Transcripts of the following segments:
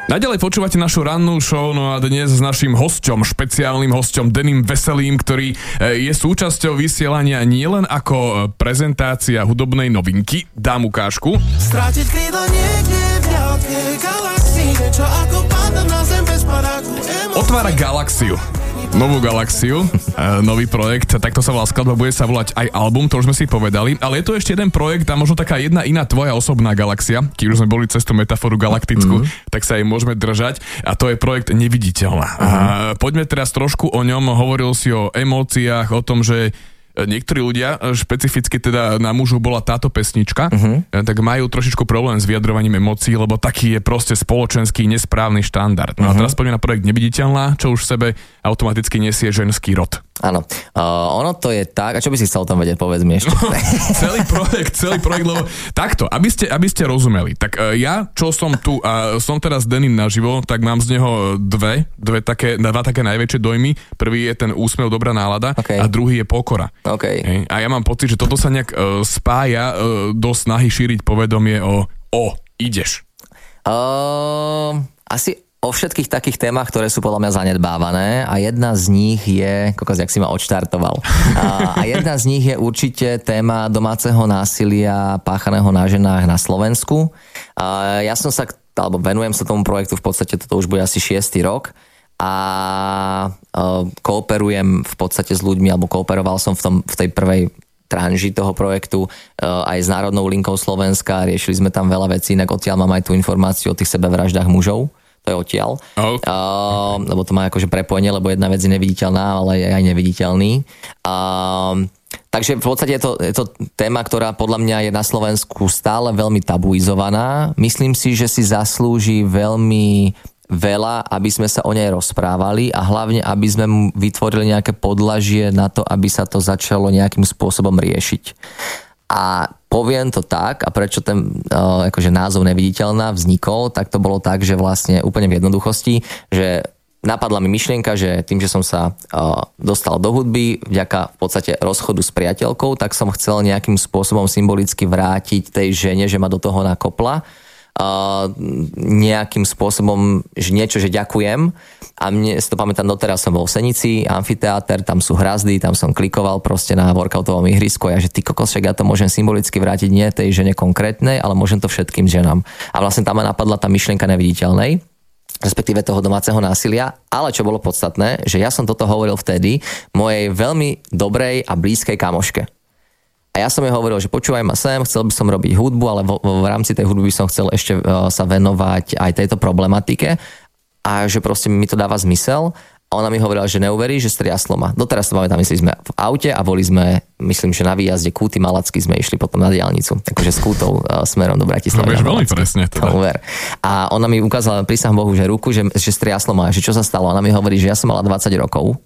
Naďalej počúvate našu rannú show, no a dnes s naším hosťom, špeciálnym hosťom Danym Veselým, ktorý je súčasťou vysielania nielen ako prezentácia hudobnej novinky, dám ukážku. Strátiť krídla niekde v ďalkej galaxii, niečo ako padne na zem bez paráku. Otvára galaxiu. Novú galaxiu, nový projekt, takto sa volá skladba, bude sa volať aj album, to už sme si povedali, ale je tu ešte jeden projekt a možno taká jedna iná tvoja osobná galaxia, keď už sme boli cez tú metaforu galaktickú, tak sa jej môžeme držať a to je projekt Neviditeľná. Poďme teraz trošku o ňom, hovoril si o emóciách, o tom, že niektorí ľudia, špecificky teda na mužov bola táto pesnička, tak majú trošičku problém s vyjadrovaním emócií, lebo taký je proste spoločenský nesprávny štandard. No a teraz poďme na projekt Neviditeľná, čo už v sebe automaticky nesie ženský rod. Áno. Ono to je tak, a čo by si chcel o tom vedieť, povedz mi ešte. celý projekt, lebo takto, aby ste rozumeli, tak ja, čo som tu a som teraz Danym naživo, tak mám z neho dva také najväčšie dojmy. Prvý je ten úsmev, dobrá nálada, a druhý je pokora. Okay. A ja mám pocit, že toto sa nejak spája do snahy šíriť povedomie o ideš. Asi o všetkých takých témach, ktoré sú podľa mňa zanedbávané a jedna z nich je, kokos, jak si ma odštartoval, a jedna z nich je určite téma domáceho násilia páchaného na ženách na Slovensku. Ja som sa, alebo venujem sa tomu projektu, v podstate toto už bude asi 6. rok a kooperujem v podstate s ľuďmi, alebo kooperoval som v tej prvej tranži toho projektu aj s Národnou linkou Slovenska, riešili sme tam veľa vecí, inak odtiaľ mám aj tú informáciu o tých sebevraždách mužov. To je odtiaľ, lebo to má akože prepojenie, lebo jedna vec je neviditeľná, ale je aj neviditeľný. Takže v podstate je to téma, ktorá podľa mňa je na Slovensku stále veľmi tabuizovaná. Myslím si, že si zaslúži veľmi veľa, aby sme sa o nej rozprávali a hlavne, aby sme vytvorili nejaké podlažie na to, aby sa to začalo nejakým spôsobom riešiť. A poviem to tak, a prečo ten akože názov Neviditeľná vznikol, tak to bolo tak, že vlastne úplne v jednoduchosti, že napadla mi myšlienka, že tým, že som sa dostal do hudby vďaka v podstate rozchodu s priateľkou, tak som chcel nejakým spôsobom symbolicky vrátiť tej žene, že ma do toho nakopla, nejakým spôsobom niečo, že ďakujem. A mne si to pamätám, doteraz som bol v Senici, amfiteáter, tam sú hrazdy, tam som klikoval proste na workoutovom ihrisku a ja, že ty kokos, však ja to môžem symbolicky vrátiť nie tej žene konkrétnej, ale môžem to všetkým ženám. A vlastne tam ma napadla tá myšlienka neviditeľnej, respektíve toho domáceho násilia, ale čo bolo podstatné, že ja som toto hovoril vtedy mojej veľmi dobrej a blízkej kamoške. A ja som jej hovoril, že počúvaj ma sem, chcel by som robiť hudbu, ale v rámci tej hudby som chcel ešte sa venovať aj tejto problematike a že proste mi to dáva zmysel. A ona mi hovorila, že neuverí, že striaslo ma. Doteraz to pamätám, mysleli sme v aute a boli sme, myslím, že na výjazde Kúty Malacky sme išli potom na diaľnicu, takže s Kútou smerom do Bratislavy. No, veľmi presne teda. A ona mi ukázala, prísahom Bohu, že ruku, že striaslo ma, že čo sa stalo. Ona mi hovorí, že ja som mala 20 rokov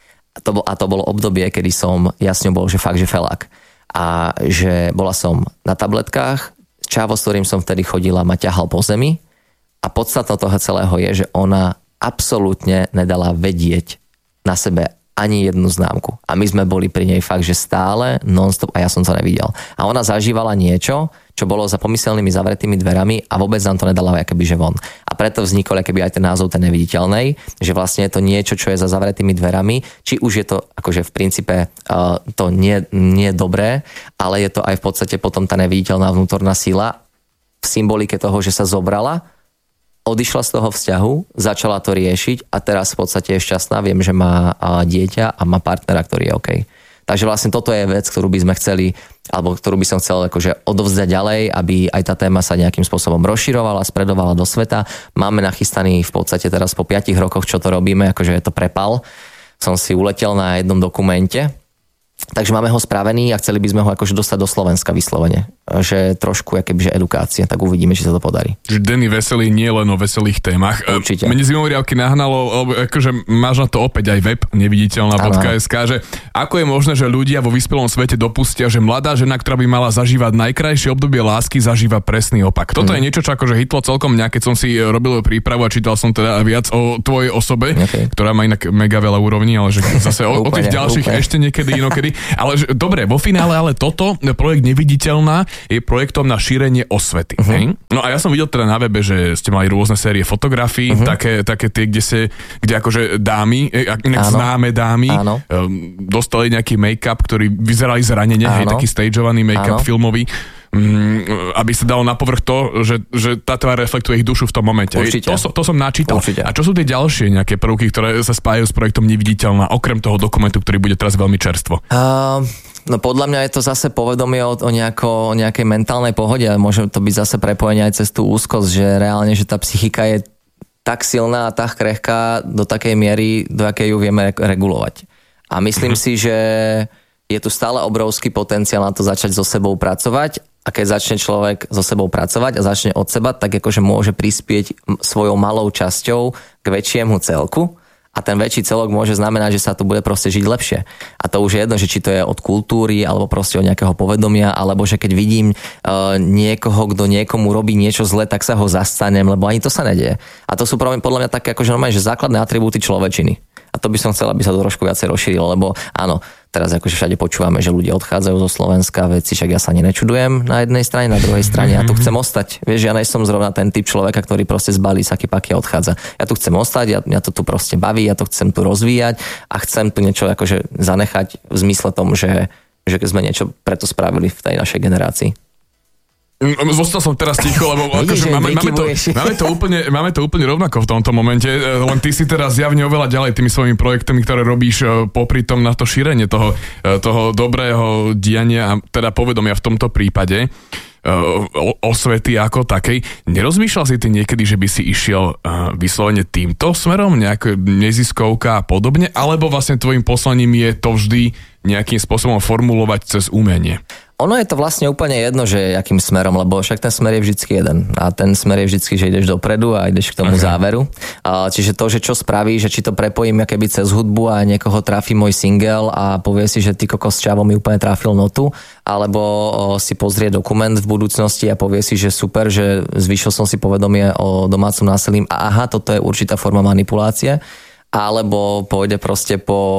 a to bolo obdobie, kedy som jasne bol, že fakt, že felák. A že bola som na tabletkách, čávo, s ktorým som vtedy chodila, ma ťahal po zemi a podstatnou toho celého je, že ona absolútne nedala vedieť na sebe ani jednu známku. A my sme boli pri nej fakt, že stále non-stop a ja som to nevidel. A ona zažívala niečo, čo bolo za pomyselnými zavretými dverami a vôbec nám to nedala akoby že von. A preto vznikol akoby aj ten názov ten Neviditeľnej, že vlastne je to niečo, čo je za zavretými dverami, či už je to akože v princípe to nie je dobré, ale je to aj v podstate potom tá neviditeľná vnútorná sila v symbolike toho, že sa zobrala, odišla z toho vzťahu, začala to riešiť a teraz v podstate je šťastná, viem, že má dieťa a má partnera, ktorý je OK. Takže vlastne toto je vec, ktorú by sme chceli, alebo ktorú by som chcel akože odovzdať ďalej, aby aj tá téma sa nejakým spôsobom rozširovala, spredovala do sveta. Máme nachystaný v podstate teraz po 5 rokoch, čo to robíme, akože je to prepal. Som si uletel na jednom dokumente, takže máme ho spravený a chceli by sme ho akože dostať do Slovenska vyslovene. Že trošku akoby edukácia, tak uvidíme, či sa to podarí. Že Dany Veselý nie len o veselých témach. Určite. Mene zimomriavky nahnalo, akože máš na to opäť aj web neviditeľná.sk, že ako je možné, že ľudia vo vyspelom svete dopustia, že mladá žena, ktorá by mala zažívať najkrajšie obdobie lásky, zažíva presný opak. Toto je niečo, čo akože hitlo celkom mňa, keď som si robil prípravu a čítal som teda viac o tvojej osobe, ktorá má inak mega veľa úrovní, ale že zase o tých ďalších ešte niekedy inokedy niekedy. Ale dobre, vo finále, ale toto, projekt Neviditeľná, je projektom na šírenie osvety. No a ja som videl teda na webe, že ste mali rôzne série fotografií, také tie, kde akože dámy, známe dámy, dostali nejaký make-up, ktorý vyzerali zranene, hej, taký stageovaný make-up filmový, aby sa dalo na povrch to, že tá tvár reflektuje ich dušu v tom momente. To som načítal. Určite. A čo sú tie ďalšie nejaké prvky, ktoré sa spájajú s projektom Neviditeľná, okrem toho dokumentu, ktorý bude teraz veľmi čerstvo? No podľa mňa je to zase povedomie o nejakej mentálnej pohode a môže to byť zase prepojenie aj cez tú úzkosť, že reálne, že tá psychika je tak silná a tak krehká do takej miery, do akej ju vieme regulovať. A myslím si, že je tu stále obrovský potenciál na to začať so sebou pracovať. A keď začne človek so sebou pracovať a začne od seba, tak akože môže prispieť svojou malou časťou k väčšiemu celku. A ten väčší celok môže znamenať, že sa tu bude proste žiť lepšie. A to už je jedno, že či to je od kultúry, alebo proste od nejakého povedomia, alebo že keď vidím niekoho, kto niekomu robí niečo zle, tak sa ho zastanem, lebo ani to sa nedieje. A to sú podľa mňa také akože normálne, že základné atribúty človečiny. A to by som chcel, aby sa to trošku viacej rozšírilo, lebo áno, teraz akože všade počúvame, že ľudia odchádzajú zo Slovenska, veci, však ja sa ani nečudujem na jednej strane, na druhej strane ja tu chcem ostať. Vieš, ja nejsom zrovna ten typ človeka, ktorý proste zbalí saky paky a odchádza. Ja tu chcem ostať, ja to tu proste baví, ja to chcem tu rozvíjať a chcem tu niečo akože zanechať v zmysle tom, že sme niečo preto spravili v tej našej generácii. Zostal som teraz ticho, lebo akože máme to úplne rovnako v tomto momente, len ty si teraz zjavne oveľa ďalej tými svojimi projektami, ktoré robíš popri tom na to šírenie toho dobrého diania a teda povedomia v tomto prípade osvety ako takej. Nerozmýšľal si ty niekedy, že by si išiel vyslovene týmto smerom, nejaká neziskovka a podobne, alebo vlastne tvojim poslaním je to vždy nejakým spôsobom formulovať cez umenie? Ono je to vlastne úplne jedno, že akým smerom, lebo však ten smer je vždycky jeden. A ten smer je vždycky, že ideš dopredu a ideš k tomu záveru. Čiže to, že čo spraví, že či to prepojím keby cez hudbu a niekoho trafí môj single a povie si, že ty kokos Čavo mi úplne trafil notu, alebo si pozrie dokument v budúcnosti a povie si, že super, že zvýšil som si povedomie o domácom násilí a aha, toto je určitá forma manipulácie, alebo pôjde proste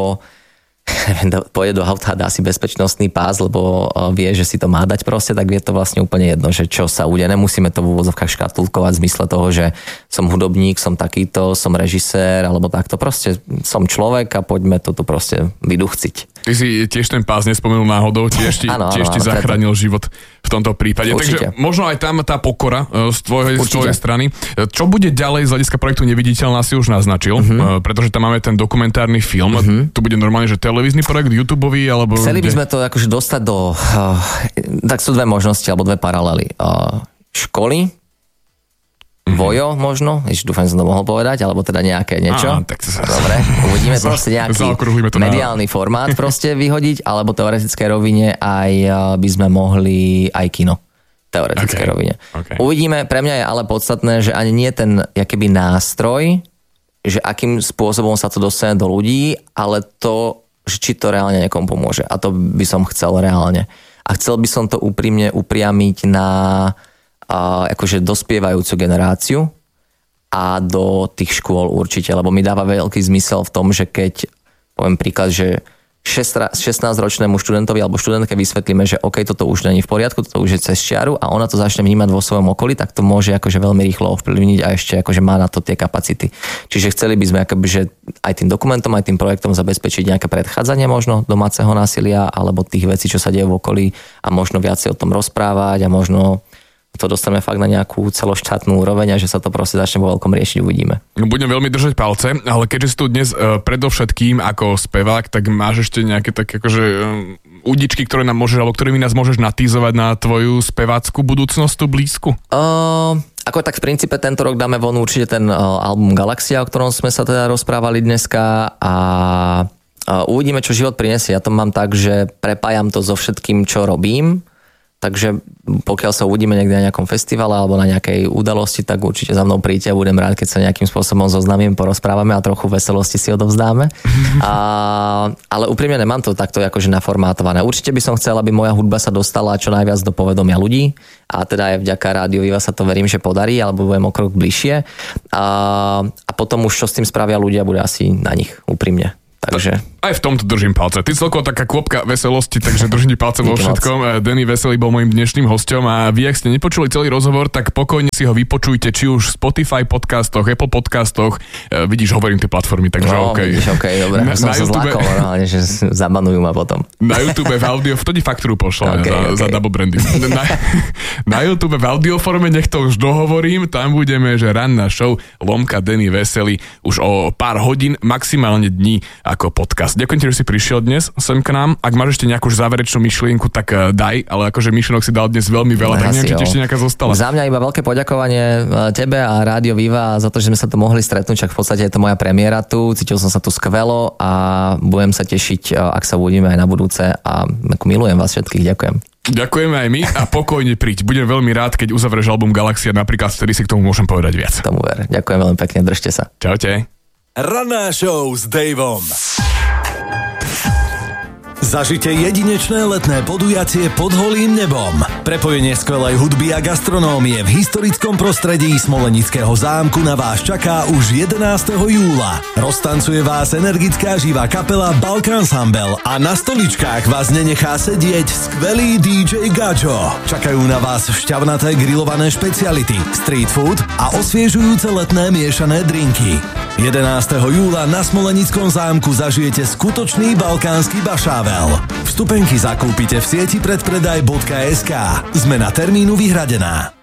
pôjde do auta a dá si bezpečnostný pás, lebo vie, že si to má dať proste, tak je to vlastne úplne jedno, že čo sa udeje. Nemusíme to v úvodzovkách škatulkovať v zmysle toho, že som hudobník, som takýto, som režisér, alebo takto. Proste som človek a poďme to tu proste vyduchciť. Ty si tiež ten pás nespomenul náhodou, tiež ti zachránil život v tomto prípade. Určite. Takže možno aj tam tá pokora z tvojej strany. Čo bude ďalej z hľadiska projektu Neviditeľná si už naznačil, pretože tam máme ten dokumentárny film. Tu bude normálne, že televízny projekt, YouTubeový, alebo... Chceli by sme to akože dostať do... tak sú dve možnosti, alebo dve paralely. Školy, Vojo možno, dúfam, som to mohol povedať, alebo teda nejaké niečo. Dobre, uvidíme proste nejaký mediálny formát proste vyhodiť, alebo v teoretickej rovine aj by sme mohli aj kino. Teoretickej rovine. Uvidíme, pre mňa je ale podstatné, že ani nie ten jakýby nástroj, že akým spôsobom sa to dostane do ľudí, ale to, že či to reálne niekomu pomôže. A to by som chcel reálne. A chcel by som to úprimne upriamiť na akože dospievajúcu generáciu a do tých škôl určite, lebo mi dáva veľký zmysel v tom, že keď poviem príklad, že 16-ročnému študentovi alebo študentke vysvetlíme, že OK, toto už není v poriadku, toto už je cez čiaru a ona to začne vnímať vo svojom okolí, tak to môže akože veľmi rýchlo ovplyvniť a ešte akože má na to tie kapacity. Čiže chceli by sme akoby, že aj tým dokumentom, aj tým projektom zabezpečiť nejaké predchádzanie možno domáceho násilia alebo tých vecí, čo sa deje v okolí a možno viacej o tom rozprávať a možno to dostaneme fakt na nejakú celoštátnu úroveň a že sa to proste začne vo veľkom riešiť, uvidíme. Budem veľmi držať palce, ale keďže si tu dnes predovšetkým ako spevák, tak máš ešte nejaké také akože udičky, ktoré nám môžeš, alebo ktorými nás môžeš natízovať na tvoju spevácku budúcnosť tu blízku? Ako tak v princípe tento rok dáme von určite ten album Galaxia, o ktorom sme sa teda rozprávali dneska a uvidíme, čo život prinesie. Ja to mám tak, že prepájam to so všetkým, čo robím. Takže pokiaľ sa uvidíme niekde na nejakom festivale alebo na nejakej udalosti, tak určite za mnou príďte a budem rád, keď sa nejakým spôsobom zoznamím, porozprávame a trochu veselosti si odovzdáme. Ale úprimne nemám to takto akože naformátované. Určite by som chcel, aby moja hudba sa dostala čo najviac do povedomia ľudí a teda aj vďaka Rádiu Viva sa to verím, že podarí, alebo budem o krok bližšie. A potom už čo s tým spravia ľudia, bude asi na nich úprimne. Takže... Aj v tomto držím palce. Ty celkovo taká kôpka veselosti, takže držím palce vo všetkom. Denny Veselý bol môjim dnešným hosťom a vy, ak ste nepočuli celý rozhovor, tak pokojne si ho vypočujte, či už v Spotify podcastoch, Apple podcastoch. Vidíš, hovorím tie platformy, takže OK. Vidíš, OK, dobre. Som sa zlákol, že zabanujú ma potom. Na YouTube v audio, to ti faktúru pošla za double branding. Na YouTube v audioforme, nech to už dohovorím, tam budeme, že ranná show Lomka Denny Veselý už o pár hodín, maximálne dní ako podcast. Ďakujem ti, že si prišiel dnes sem k nám. Ak máš ešte nejakú záverečnú myšlienku, tak daj, ale akože myšlienok si dal dnes veľmi veľa, tak neviem, či ti ešte nejaká zostala. Za mňa iba veľké poďakovanie tebe a Rádio Viva za to, že sme sa tu mohli stretnúť, čak v podstate je to moja premiéra tu, cítil som sa tu skvelo a budem sa tešiť, ak sa uvidíme aj na budúce a milujem vás všetkých, ďakujem. Ďakujeme aj my a pokojne príď. Budem veľmi rád, keď uzavrieš album Galaxia, napríklad vtedy si k tomu môžem povedať viac. Tomu ver. Ďakujem veľmi pekne, držte sa. Čaute. Ranná show s Daveom. Zažite jedinečné letné podujatie pod holým nebom. Prepojenie skvelej hudby a gastronómie v historickom prostredí Smolenického zámku na vás čaká už 11. júla. Roztancuje vás energická živá kapela Balkan Ensemble a na stoličkách vás nenechá sedieť skvelý DJ Gajo. Čakajú na vás šťavnaté grillované špeciality, street food a osviežujúce letné miešané drinky. 11. júla na Smolenickom zámku zažijete skutočný balkánsky bašável. Vstupenky zakúpite v sieti predpredaj.sk. Zmena termínu vyhradená.